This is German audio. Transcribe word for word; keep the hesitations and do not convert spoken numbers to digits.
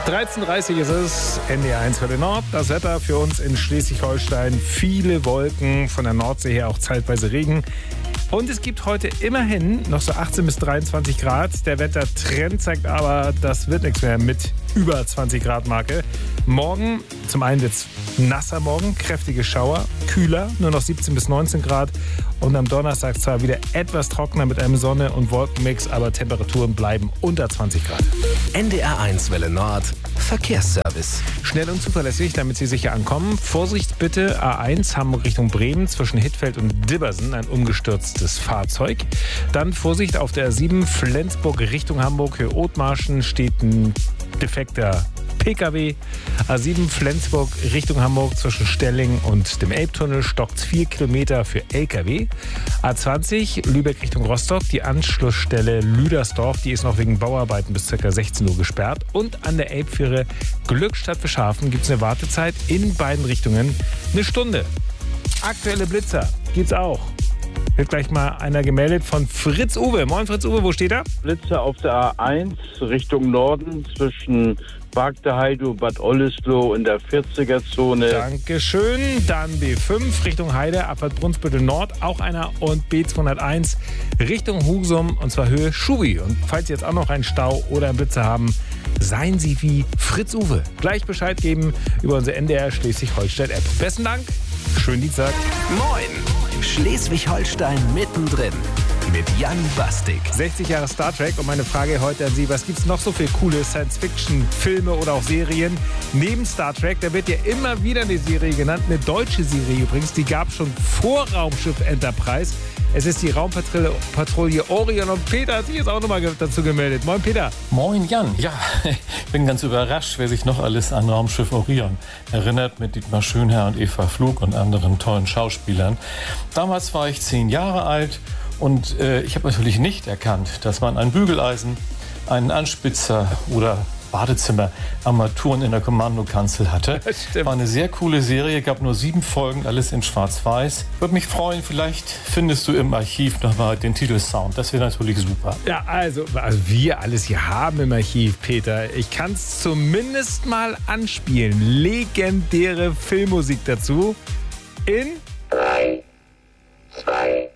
dreizehn Uhr dreißig ist es, N D R eins für den Nord. Das Wetter für uns in Schleswig-Holstein. Viele Wolken, von der Nordsee her auch zeitweise Regen. Und es gibt heute immerhin noch so achtzehn bis dreiundzwanzig Grad. Der Wettertrend zeigt aber, das wird nichts mehr mit über zwanzig Grad Marke. Morgen, zum einen wird es nasser morgen, kräftige Schauer, kühler, nur noch siebzehn bis neunzehn Grad. Und am Donnerstag zwar wieder etwas trockener mit einem Sonne- und Wolkenmix, aber Temperaturen bleiben unter zwanzig Grad. N D R eins Welle Nord, Verkehrsservice. Schnell und zuverlässig, damit Sie sicher ankommen. Vorsicht bitte, A eins Hamburg Richtung Bremen zwischen Hittfeld und Dibbersen, ein umgestürztes Fahrzeug. Dann Vorsicht auf der A sieben Flensburg Richtung Hamburg, Höhe Othmarschen steht ein defekter P K W. A sieben Flensburg Richtung Hamburg zwischen Stelling und dem Elbtunnel stockt vier Kilometer für L K W. A zwanzig Lübeck Richtung Rostock, die Anschlussstelle Lüdersdorf, die ist noch wegen Bauarbeiten bis ca. sechzehn Uhr gesperrt. Und an der Elbfähre Glückstadt für Schafen gibt es eine Wartezeit in beiden Richtungen eine Stunde. Aktuelle Blitzer gibt's auch. Wird gleich mal einer gemeldet von Fritz Uwe. Moin Fritz Uwe, wo steht er? Blitzer auf der A eins Richtung Norden zwischen Bargteheide und Bad Oldesloe in der vierziger-Zone. Dankeschön. Dann B fünf Richtung Heide, Abfahrt Brunsbüttel Nord, auch einer. Und B zweihunderteins Richtung Husum, und zwar Höhe Schubi. Und falls Sie jetzt auch noch einen Stau oder einen Blitzer haben, seien Sie wie Fritz Uwe. Gleich Bescheid geben über unsere N D R Schleswig-Holstein-App. Besten Dank. Schönen Dienstag. Moin. Schleswig-Holstein mittendrin mit Jan Bastik. sechzig Jahre Star Trek und meine Frage heute an Sie, was gibt es noch so für coole Science-Fiction-Filme oder auch Serien neben Star Trek? Da wird ja immer wieder eine Serie genannt, eine deutsche Serie übrigens, die gab es schon vor Raumschiff Enterprise. Es ist die Raumpatrouille Orion und Peter hat sich jetzt auch nochmal dazu gemeldet. Moin Peter. Moin Jan. Ja, ich bin ganz überrascht, wer sich noch alles an Raumschiff Orion erinnert, mit Dietmar Schönherr und Eva Flug und anderen tollen Schauspielern. Damals war ich zehn Jahre alt und äh, ich habe natürlich nicht erkannt, dass man ein Bügeleisen, einen Anspitzer oder Badezimmer-Armaturen in der Kommandokanzel hatte. War eine sehr coole Serie, gab nur sieben Folgen, alles in Schwarz-Weiß. Würde mich freuen, vielleicht findest du im Archiv nochmal den Titelsound. Das wäre natürlich super. Ja, also, also wir alles hier haben im Archiv, Peter. Ich kann es zumindest mal anspielen. Legendäre Filmmusik dazu in